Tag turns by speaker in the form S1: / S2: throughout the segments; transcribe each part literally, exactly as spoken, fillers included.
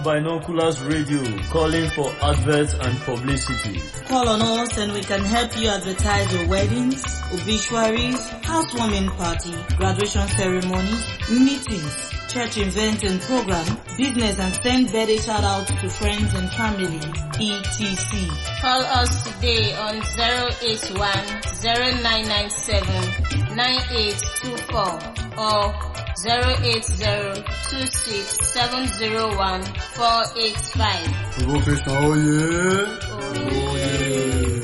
S1: Binoculars Radio, calling for adverts and publicity.
S2: Call on us and we can help you advertise your weddings, obituaries, housewarming party, graduation ceremonies, meetings, church events and program, business, and send birthday shout outs to friends and family, et cetera.
S3: Call us today on zero eight one, zero nine nine seven, nine eight two four or zero eight zero, two six seven zero one, four eight five.
S4: Provocation, oh yeah.
S3: Oh yeah.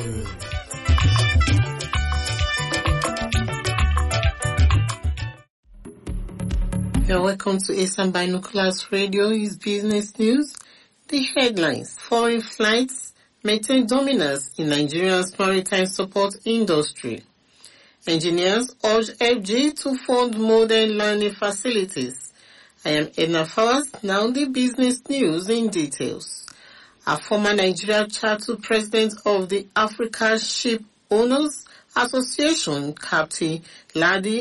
S5: You're welcome to Asian Binoculars Radio. Is business news. The headlines: foreign flights maintain dominance in Nigeria's maritime support industry. Engineers urge F G to fund modern learning facilities. I am Edna Fawaz. Now the business news in details. A former Nigeria Charter President of the Africa Ship Owners Association, Captain Ladi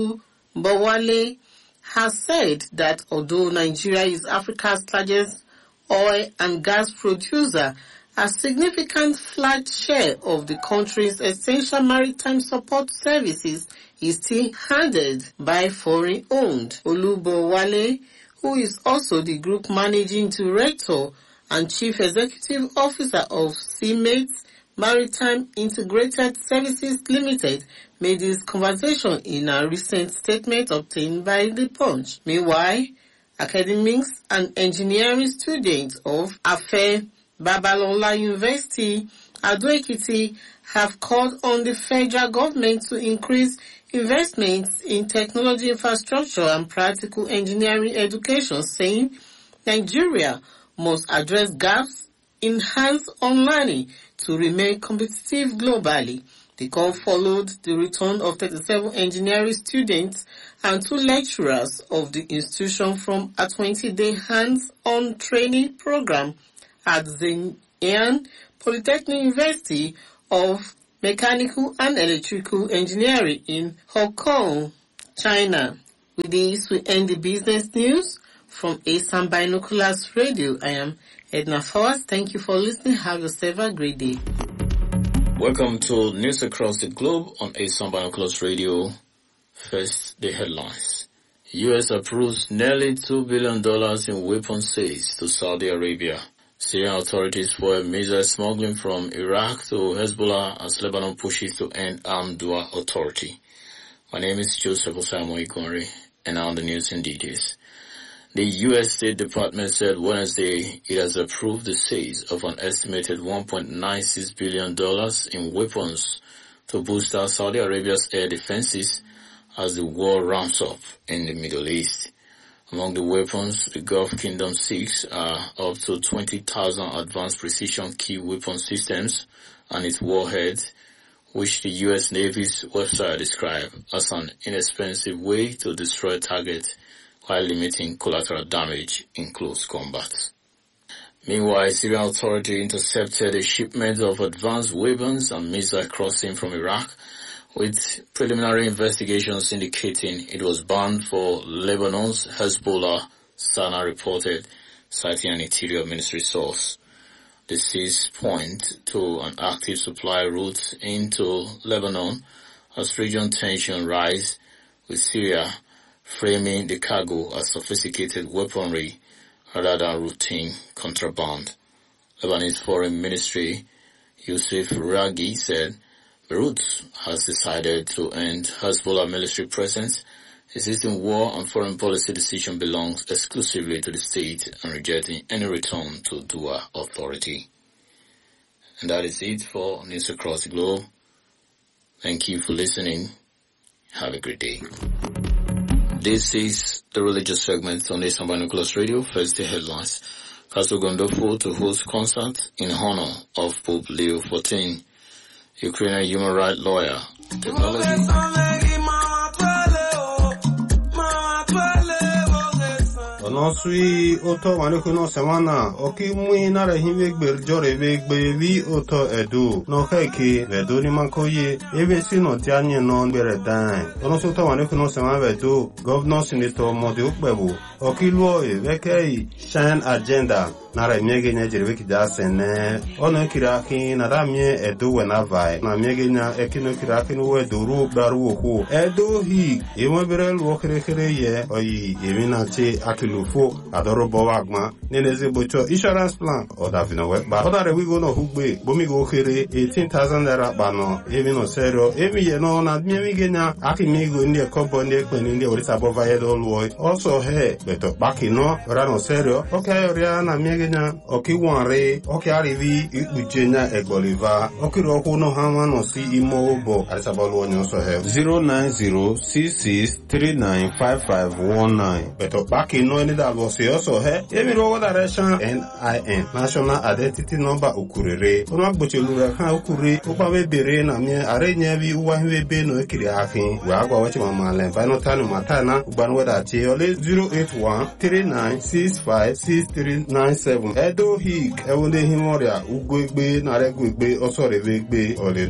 S5: Olubowale, has said that although Nigeria is Africa's largest oil and gas producer, a significant flat share of the country's essential maritime support services is still handled by foreign-owned. Olubowale, who is also the group managing director and chief executive officer of Seamates Maritime Integrated Services Limited, made this conversation in a recent statement obtained by The Punch. Meanwhile, academics and engineering students of Afe Babalola University, Ado-Ekiti, have called on the federal government to increase investments in technology infrastructure and practical engineering education, saying Nigeria must address gaps in hands-on learning to remain competitive globally. The call followed the return of thirty-seven engineering students and two lecturers of the institution from a twenty-day hands-on training program at Zhejiang Polytechnic University of Mechanical and Electrical Engineering in Hong Kong, China. With this, we end the business news from Asian Binoculars Radio. I am Edna Fawaz. Thank you for listening. Have yourself a great day.
S6: Welcome to News Across the Globe on Asian Binoculars Radio. First, the headlines. U S approves nearly two billion dollars in weapons sales to Saudi Arabia. Syrian authorities foil missile smuggling from Iraq to Hezbollah as Lebanon pushes to end armed dual authority. My name is Joseph Osamo Igonri, and now the news in details. The U S State Department said Wednesday it has approved the sales of an estimated one point nine six billion dollars in weapons to boost out Saudi Arabia's air defenses as the war ramps up in the Middle East. Among the weapons the Gulf Kingdom seeks are up to twenty thousand advanced precision key weapon systems and its warheads, which the U S Navy's website described as an inexpensive way to destroy targets while limiting collateral damage in close combat. Meanwhile, Syrian authorities intercepted a shipment of advanced weapons and missiles crossing from Iraq, with preliminary investigations indicating it was bound for Lebanon's Hezbollah, Sana reported, citing an Interior Ministry source. The seas point to an active supply route into Lebanon as regional tension rise, with Syria framing the cargo as sophisticated weaponry rather than routine contraband. Lebanese Foreign Ministry Youssef Raghi said Beirut has decided to end Hezbollah military presence. Existing war and foreign policy decision belongs exclusively to the state and rejecting any return to dual authority. And that is it for News Across the Globe. Thank you for listening. Have a great day. This is the religious segment on Asian Binoculars Radio. First, the headlines. Castle Gandolfo to host concert in honor of Pope Leo the fourteenth. Ukrainian human rights lawyer. Technology.
S7: ọ̀nà
S4: no sui oto manuku no semana oki mui nare hive gber jore ve gbe vi oto edu no heki vedu ni mankoye ebe si no tianye no bere dan ono so to manuku no semana vedu governor senator modi ukbebu oki luo e vekei shine agenda nare miege nya jere veki da sene ono kiraki na da mie edu wena vai na miege nya ekino kiraki no wedu ru baru oku edu hi emo bere luo kere kere ye oyi emina che akilufo adoro bowagma neneze bocho insurance plan oda vino we ba oda re we go no hugbe bomi go kere eighteen thousand naira bano emi no serio emi ye no na mi genya akimi go ndi kobo ndi ekpeni ndi orisa bova ye do luo also he beto baki no ora no serio okay ora na mi genya oki wanre okay arivi ikpujenya egboliva oki ro ku no hanwa no si imo bo arisa bolu onyo so he zero nine zero six six three nine five five one nine beto baki no ni da go se also he emi ro direction N I N national identity number ukurere ono agboche lura kan ukure o pa be bere na mi are nya bi uwa hwe be no ekiri afin wa agwa wachi mama le ba no tanu matana uban weda che ole zero eight one three nine six five six three nine seven edo hik ewonde himoria ugwegbe na regwegbe osore vegbe ole